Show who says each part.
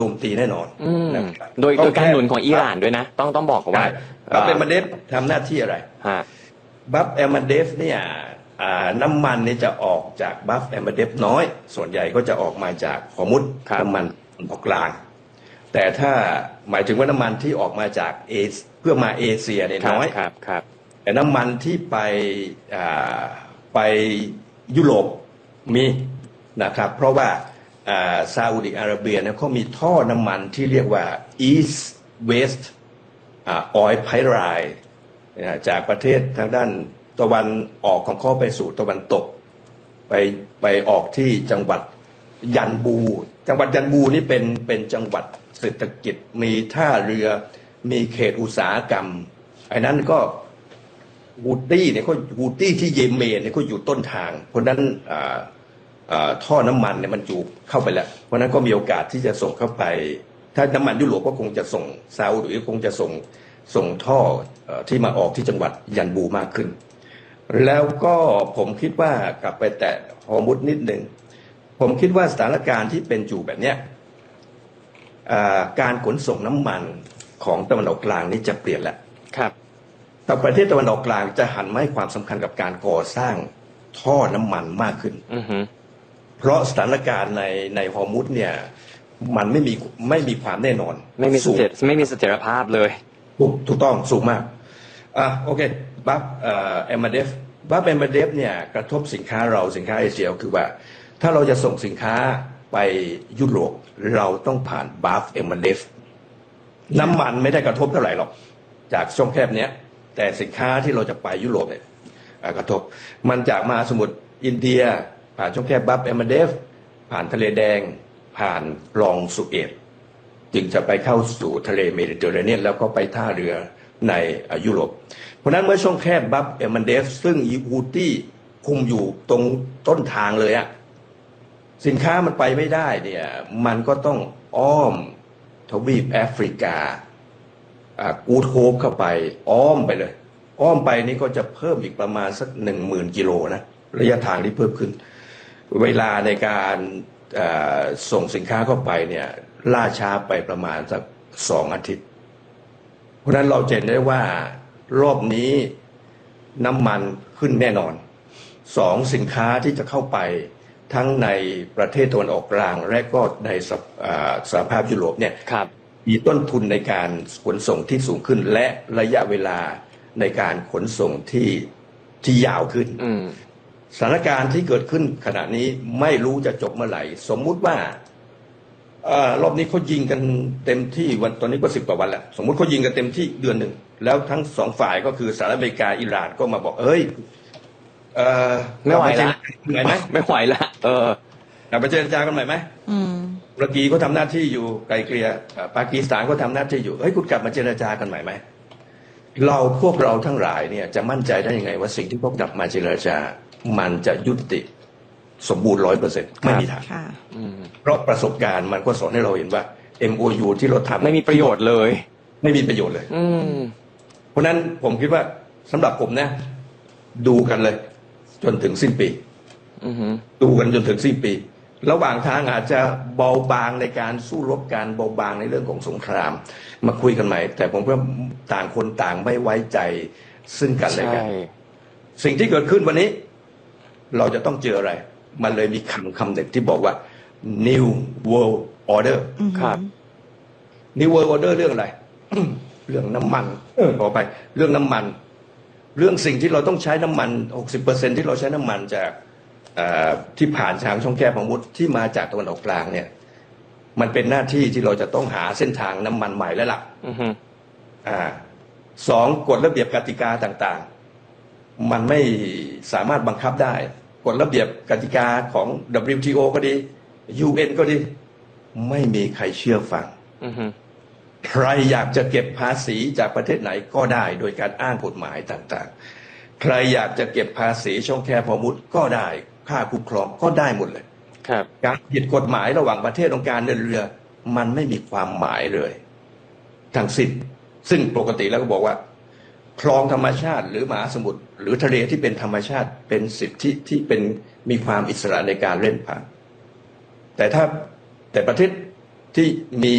Speaker 1: โจมตีแน่นอนนะครับ
Speaker 2: โดยการหนุนของอิหร่านด้วยนะต้องบอกว่า
Speaker 1: บัฟเอมาเดฟทำหน้าที่อะไรบัฟเอมาเดฟเนี่ยน้ำมันนี่จะออกจากบัฟเอมาเดฟน้อยส่วนใหญ่ก็จะออกมาจากฮอร์มุซน้ำมันออกกลางแต่ถ้าหมายถึงว่าน้ำมันที่ออกมาจากเพื่อมาเอเชียเนี่ยน้อยแต่น้ำมันที่ไปยุโรปมีนะครับเพราะว่าซาอุดิอาระเบียเนี่ยเขามีท่อน้ำมันที่เรียกว่า East West Oil Pipeline จากประเทศทางด้านตะวันออกของเขาไปสู่ตะวันตกไปออกที่จังหวัดยันบูจังหวัดยันบูนี่เป็นจังหวัดเศรษฐกิจมีท่าเรือมีเขตอุตสาหกรรมไอ้นั้นก็ฮูตี้เนี่ยเขาฮูตี้ที่เยเมนเนี่ยเขาอยู่ต้นทางเพราะนั้นท่อน้ำมันเนี่ยมันจูบเข้าไปแล้วเพราะนั้นก็มีโอกาสที่จะส่งเข้าไปถ้าน้ำมันยุโรปก็คงจะส่งซาอุหรือคงจะส่งท่อที่มาออกที่จังหวัดยันบูมากขึ้นแล้วก็ผมคิดว่ากลับไปแตะฮอร์มุซนิดหนึ่งผมคิดว่าสถานการณ์ที่เป็นอยู่แบบเนี้ยการขนส่งน้ำมันของตะวันออกกลางนี่จะเปลี่ยนแล้ว
Speaker 2: ครับ
Speaker 1: แต่ประเทศตะวันออกกลางจะหันมาให้ความสำคัญกับการก่อสร้างท่อน้ำมันมากขึ้นเพราะสถานการณ์ในฮอร์มุซเนี่ยมันไม่มีความแน่นอน
Speaker 2: ไม่มีเสถียรภาพเลย
Speaker 1: ถูกต้องสูงมากโอเคบัฟเอมาเดฟเนี่ยกระทบสินค้าเอเชียคือว่าถ้าเราจะส่งสินค้าไปยุโรปเราต้องผ่านบัฟเอมาเดฟน้ำมันไม่ได้กระทบเท่าไหร่หรอกจากช่องแคบเนี้ยแต่สินค้าที่เราจะไปยุโรปเนี่ยกระทบมันจากมาสมุทรอินเดียผ่านช่องแคบบัฟเอมาเดฟผ่านทะเลแดงผ่านคลองสุเอตจึงจะไปเข้าสู่ทะเลเมดิเตอร์เรเนียนแล้วก็ไปท่าเรือในยุโรปเพราะนั้นเมื่อช่องแคบบัฟเอมาเดฟซึ่งฮูตี้คุมอยู่ตรงต้นทางเลยอะสินค้ามันไปไม่ได้เนี่ยมันก็ต้องอ้อมทวีปแอฟริกากูดโฮปเข้าไปอ้อมไปเลยอ้อมไปนี่ก็จะเพิ่มอีกประมาณสัก10,000 กิโลนะระยะทางที่เพิ่มขึ้นเวลาในการส่งสินค้าเข้าไปเนี่ยล่าช้าไปประมาณสัก2 อาทิตย์เพราะนั้นเราเห็นได้ว่ารอบนี้น้ำมันขึ้นแน่นอน2 สินค้าที่จะเข้าไปทั้งในประเทศตะวันออกกลางและก็ในสหภาพยุโรปเนี่ยมีต้นทุนในการขนส่งที่สูงขึ้นและระยะเวลาในการขนส่งที่ยาวขึ้นสถานการณ์ที่เกิดขึ้นขณะนี้ไม่รู้จะจบเมื่อไหร่สมมุติว่ารอบนี้เขายิงกันเต็มที่วันตอนนี้ก็10 กว่าวันแล้วสมมุติเขายิงกันเต็มที่เดือนหนึ่งแล้วทั้ง2 ฝ่ายก็คือสหรัฐอเมริกาอิหร่านก็มาบอก
Speaker 2: ไม่ไหวละไม่ไหวละ
Speaker 1: ไปเจรจากันใหม่ไหมตุรกีก็ทำหน้าที่อยู่ไกลเกลี่ยปากีสถานก็ทำหน้าที่อยู่คุณกลับมาเจรจากันใหม่ไหมพวกเราทั้งหลายเนี่ยจะมั่นใจได้ยังไงว่าสิ่งที่พวกกลับมาเจรจามันจะยุติสมบูรณ์ 100% ไม่มีทางเพราะประสบการณ์มันก็สอนให้เราเห็นว่า MOU ที่เราทำ
Speaker 2: ไม่มีประโยชน์เลย
Speaker 1: ไม่มีประโยชน์เลยเพราะนั้นผมคิดว่าสำหรับผมนะดูกันเลยจนถึงสิ้นปีดูกันจนถึงสิ้นปีระหว่างทางอาจจะเบาบางในการสู้รบกันเบาบางในเรื่องของสงครามมาคุยกันใหม่แต่ผมว่าต่างคนต่างไม่ไว้ใจซึ่งกันและกันสิ่งที่เกิดขึ้นวันนี้เราจะต้องเจออะไรมันเลยมีคำหนึ่งที่บอกว่า New World Order
Speaker 2: ครับ
Speaker 1: New World Order เรื่องอะไร เรื่องน้ำมันต่อไปเรื่องน้ำมันเรื่องสิ่งที่เราต้องใช้น้ำมัน 60% ที่เราใช้น้ำมันจากที่ผ่านทางช่องแคบฮอร์มุซที่มาจากตะวันออกกลางเนี่ยมันเป็นหน้าที่ที่เราจะต้องหาเส้นทางน้ำมันใหม่แล้วล่ะ2กฎระเบียบกติกาต่างๆมันไม่สามารถบังคับได้กฎระเบียบกติกาของ WTO ก็ดี UN ก็ดีไม่มีใครเชื่อฟังใครอยากจะเก็บภาษีจากประเทศไหนก็ได้โดยการอ้างกฎหมายต่างๆใครอยากจะเก็บภาษีช่องแคบฮอร์มุซก็ได้ค่าคุ้มครองก็ได้หมดเลยการผิดกฎหมายระหว่างประเทศองค์การเดินเรือมันไม่มีความหมายเลยทั้งสิ้นซึ่งปกติแล้วก็บอกว่าคลองธรรมชาติหรือมหาสมุทรหรือทะเลที่เป็นธรรมชาติเป็นสิทธิที่เป็นมีความอิสระในการเล่นผ่านแต่ประเทศที่มี